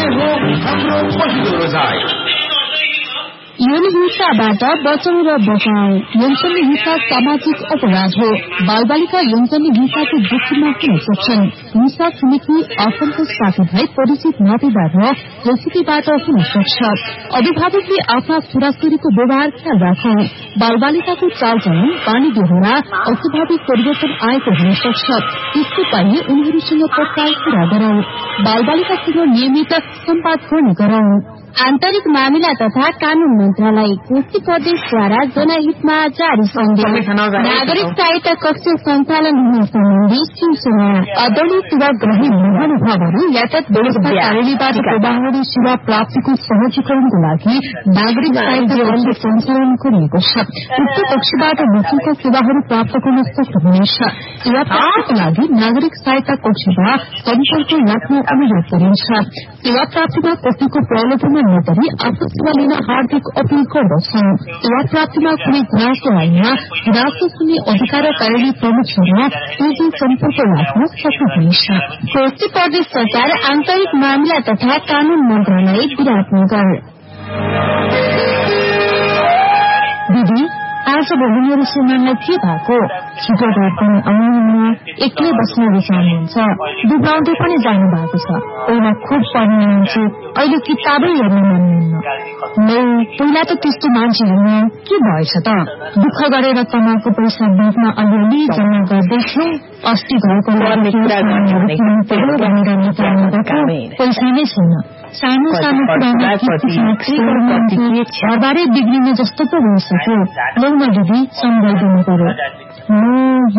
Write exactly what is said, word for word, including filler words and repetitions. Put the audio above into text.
हो हाम्रो पहिलो रोजाइ। यौन हिंसाबाट बचाउ र बचाउ। यौनजन्य हिंसा सामाजिक अपराध हो। बालबालिका यौनजन्य हिंसाको जोखिममा हुन सक्छन्। हिंसा छिमेकी आफन्त साथीभाइ परिचित नातेदार र रेसिपीबाट हुन सक्छ। अभिभावकले आफ्ना छोराछोरीको व्यवहार ख्याल राखौं। बालबालिकाको चालचलन बानी बेहोरा अस्वाभाविक परिवर्तन आएको हुन सक्छ। त्यसको पाइए उनीहरूसँग तत्काल कुरा गरौं। बालबालिकासँग नियमित सम्वाद गर्ने गरौं। आन्तरिक मामिला तथा कानून मन्त्रालय कोशी प्रदेशद्वारा जनहितमा जारी सन्देश। नागरिक सहायता कक्ष सञ्चालन हुन सम्बन्धी सूचना। आदरणीय सेवाग्राही महानुभावहरू यातायात व्यवस्था कार्यालयबाट प्रवाहरी सेवा प्राप्तिको सहजीकरणको लागि नागरिक सहायता कक्ष सञ्चालन गरिएको छ। उक्त कक्षबाट निशुल्क सेवाहरू प्राप्त गर्न सक्नुहुनेछ। सेवा प्राप्तिको लागि नागरिक सहायता कक्षमा सम्पर्क राख्न अनुरोध गरिन्छ। सेवा प्राप्तिमा कसैको प्रलोभनमा नपरी आफ्नो सेवा लिन हार्दिक अपील गर्दछौं। सेवा प्राप्तिमा कुनै गुनासो आएमा गुनासो सुन्ने अधिकार कार्यालय प्रमुखसँग सोझै सम्पर्क राख्न सक्नुहुनेछ। कोशी प्रदेश सरकार आन्तरिक मामिला तथा कानून मन्त्रालय विराटनगर। दिदी आज भोलि मेरो श्रीमानलाई के भएको? छिटो घर पनि आउनुहुन्न, एक्लै बस्न रुचाउनुहुन्छ, दुब्राउँदै पनि जानु भएको छ। पहिला खुब पढ्नुहुन्थ्यो, अहिले किताबै हेर्न मान्नुहुन्न। नै पहिला त त्यस्तो मान्छे हुनु के भएछ त? दुःख गरेर कमाएको पैसा बिचमा अलिअलि जम्मा गर्दैछु। अस्ति घरको लागि पैसा नै छैन। सानो सानो कुरामा घरबारै बिग्रिने जस्तो पो भइसक्यो। लौ न दिदी सम्झाइदिनु पर्यो।